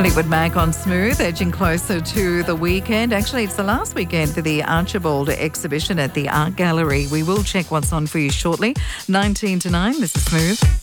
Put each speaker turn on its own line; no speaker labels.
Fleetwood Mac on Smooth, edging closer to the weekend. Actually, it's the last weekend for the Archibald exhibition at the Art Gallery. We will check what's on for you shortly. 19 to 9, this is Smooth.